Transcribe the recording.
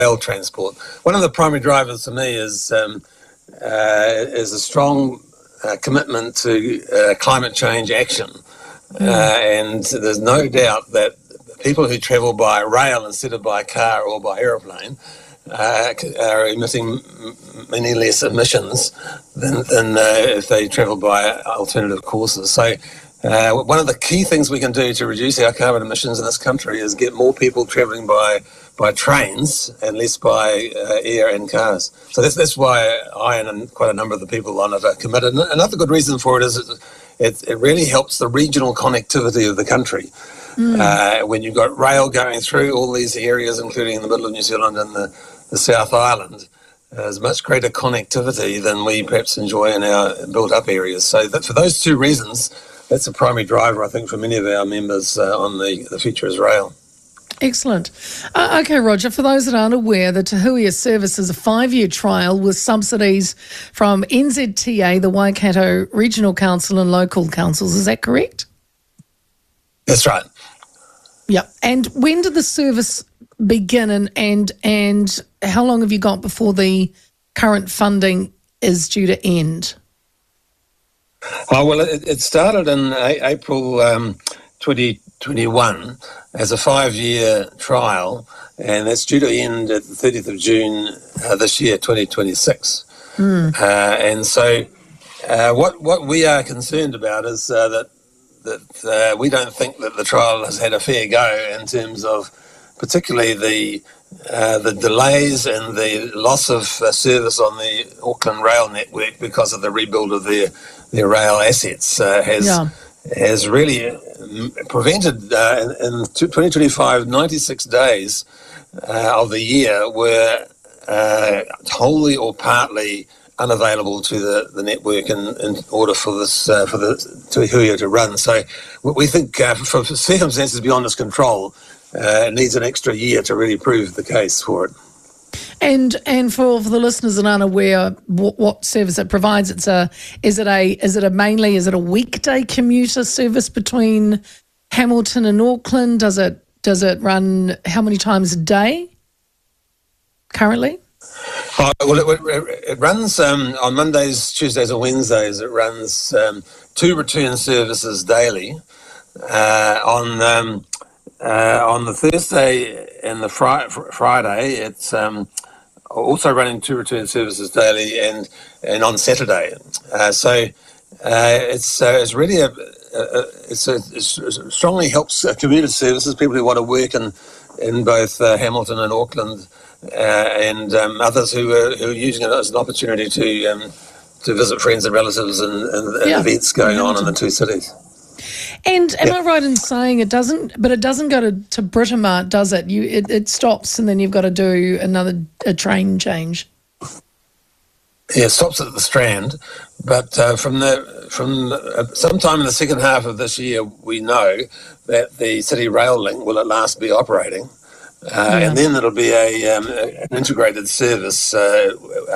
rail transport. One of the primary drivers for me is a strong commitment to climate change action. And there's no doubt that people who travel by rail instead of by car or by aeroplane are emitting many less emissions than if they travel by alternative courses. So one of the key things we can do to reduce our carbon emissions in this country is get more people travelling by trains and less by air and cars. So that's why I and quite a number of the people on it are committed. And another good reason for it is it really helps the regional connectivity of the country. When you've got rail going through all these areas, including in the middle of New Zealand and the South Island, there's much greater connectivity than we perhaps enjoy in our built-up areas. So for those two reasons, that's a primary driver, I think, for many of our members on the Future is Rail. Excellent. Okay, Roger, for those that aren't aware, the Tahuia service is a 5-year trial with subsidies from NZTA, the Waikato Regional Council and local councils. Is that correct? That's right. Yeah. And when did the service begin and how long have you got before the current funding is due to end? Oh, well, it started in April 2021 as a 5-year trial, and that's due to end at the 30th of June this year, 2026. And so what we are concerned about is that we don't think that the trial has had a fair go in terms of particularly the delays and the loss of service on the Auckland rail network because of the rebuild of their rail assets has really prevented in 2025 96 days of the year were wholly or partly unavailable to the network in order for the Tahuia to run. So we think for circumstances beyond its control, it needs an extra year to really prove the case for it. And for the listeners that aren't aware what service it provides, is it a weekday commuter service between Hamilton and Auckland? Does it run how many times a day currently? It runs on Mondays, Tuesdays and Wednesdays. It runs 2 return services daily. On the Thursday and the Friday, it's also running 2 return services daily, and on Saturday. It's really it strongly helps commuter services, people who want to work in both Hamilton and Auckland, and others who are using it as an opportunity to visit friends and relatives and events going on in the two cities. And am I right in saying it doesn't go to Britomart, does it? It stops and then you've got to do a train change. Yeah, it stops at the Strand, but from sometime in the second half of this year, we know that the City Rail Link will at last be operating, and then it'll be an integrated service